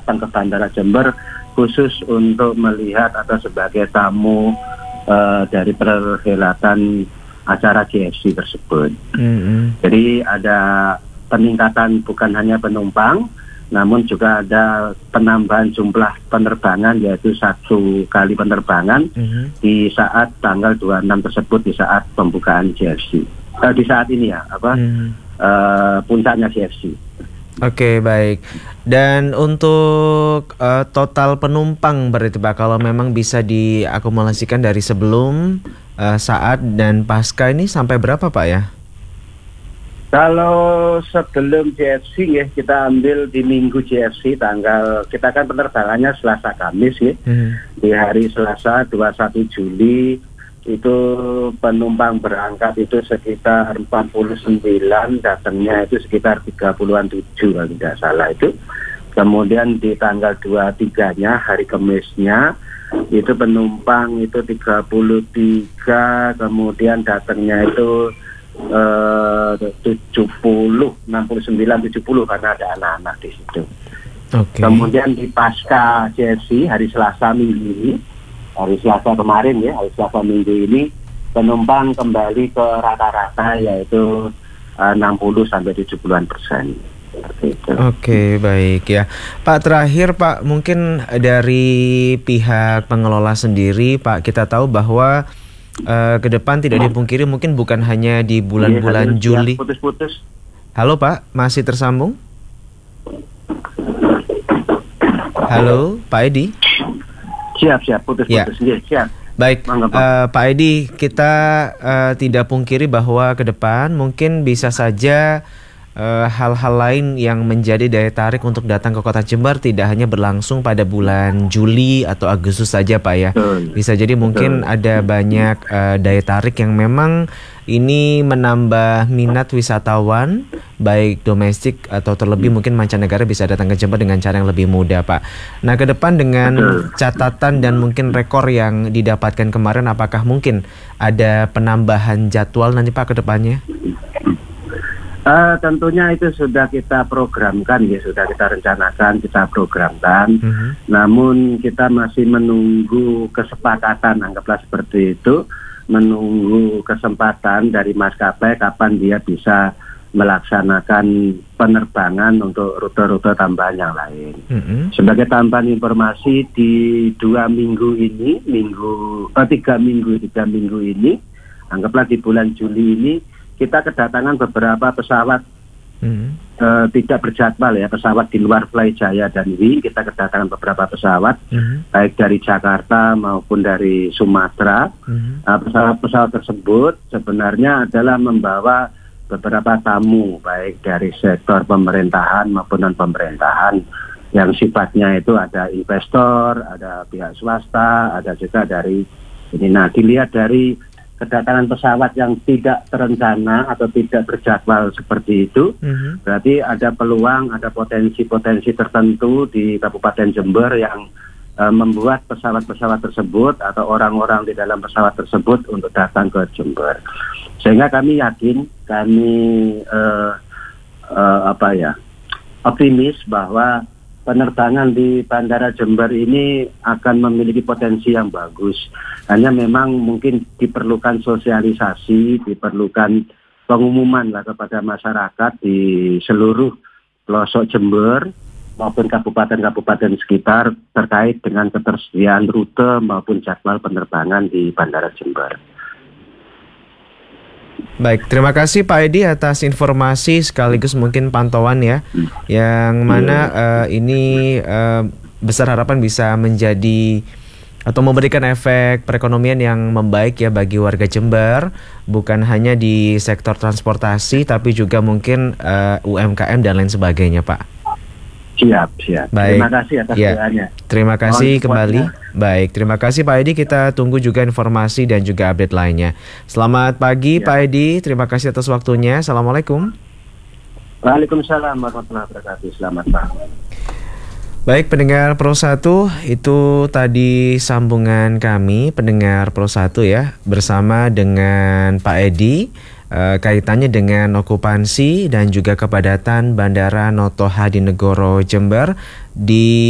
datang ke Bandara Jember khusus untuk melihat atau sebagai tamu dari perhelatan acara GFC tersebut. Jadi ada peningkatan bukan hanya penumpang, namun juga ada penambahan jumlah penerbangan, yaitu 1 kali penerbangan di saat tanggal 26 tersebut, di saat pembukaan GFC. Di saat ini ya, puncaknya GFC. Oke, baik. Dan untuk total penumpang berarti Pak, kalau memang bisa diakumulasikan dari sebelum, saat, dan pasca ini sampai berapa Pak ya? Kalau sebelum GFC ya, kita ambil di minggu GFC kita kan penerbangannya Selasa Kamis ya. Di hari Selasa 21 Juli itu penumpang berangkat itu sekitar 49, datangnya itu sekitar 30-7 kalau tidak salah itu. Kemudian di tanggal 23-nya hari Kamisnya itu penumpang itu 33, kemudian datangnya itu 69, 70 karena ada anak-anak di situ. Kemudian di pasca GFC hari Selasa minggu ini, hari Selasa kemarin ya, hari Selasa minggu ini penumpang kembali ke rata-rata yaitu 60-70%. Oke, baik ya Pak. Terakhir Pak, mungkin dari pihak pengelola sendiri Pak, kita tahu bahwa ke depan tidak dipungkiri mungkin bukan hanya di bulan-bulan Juli. Putus-putus. Halo Pak, masih tersambung? Halo Pak Edi? Siap, putus-putus. Ya. Siap. Baik, Pak Edi, kita tidak pungkiri bahwa ke depan mungkin bisa saja hal-hal lain yang menjadi daya tarik untuk datang ke Kota Jember tidak hanya berlangsung pada bulan Juli atau Agustus saja Pak ya. Bisa jadi mungkin ada banyak daya tarik yang memang ini menambah minat wisatawan baik domestik atau terlebih mungkin mancanegara bisa datang ke Jember dengan cara yang lebih mudah Pak. Nah, ke depan dengan catatan dan mungkin rekor yang didapatkan kemarin, apakah mungkin ada penambahan jadwal nanti Pak ke depannya? Tentunya itu sudah kita programkan ya, sudah kita rencanakan, kita programkan. Namun kita masih menunggu kesepakatan, anggaplah seperti itu, menunggu kesempatan dari maskapai kapan dia bisa melaksanakan penerbangan untuk rute-rute tambahan yang lain. Sebagai tambahan informasi, di 3 minggu ini, anggaplah di bulan Juli ini, kita kedatangan beberapa pesawat tidak berjadwal ya, pesawat di luar Fly Jaya dan Wing. Kita kedatangan beberapa pesawat baik dari Jakarta maupun dari Sumatera. Pesawat-pesawat tersebut sebenarnya adalah membawa beberapa tamu baik dari sektor pemerintahan maupun non pemerintahan yang sifatnya itu ada investor, ada pihak swasta, ada juga dari ini. Nah, dilihat dari kedatangan pesawat yang tidak terencana atau tidak berjadwal seperti itu, berarti ada peluang, ada potensi-potensi tertentu di Kabupaten Jember yang membuat pesawat-pesawat tersebut atau orang-orang di dalam pesawat tersebut untuk datang ke Jember. Sehingga kami yakin, optimis bahwa penerbangan di Bandara Jember ini akan memiliki potensi yang bagus. Hanya memang mungkin diperlukan sosialisasi, diperlukan pengumuman lah kepada masyarakat di seluruh pelosok Jember maupun kabupaten-kabupaten sekitar terkait dengan ketersediaan rute maupun jadwal penerbangan di Bandara Jember. Baik, terima kasih Pak Edi atas informasi sekaligus mungkin pantauan ya, yang mana ini besar harapan bisa menjadi atau memberikan efek perekonomian yang membaik ya bagi warga Jember, bukan hanya di sektor transportasi tapi juga mungkin UMKM dan lain sebagainya Pak. Siap. Baik. Terima kasih atas doanya. Terima kasih kembali. Baik, terima kasih Pak Edi. Kita tunggu juga informasi dan juga update lainnya. Selamat pagi Pak Edi. Terima kasih atas waktunya. Assalamualaikum. Waalaikumsalam warahmatullahi wabarakatuh. Selamat pagi. Baik, pendengar Pro 1, itu tadi sambungan kami pendengar Pro 1 ya, bersama dengan Pak Edi. Kaitannya dengan okupansi dan juga kepadatan Bandara Noto Hadinegoro Jember di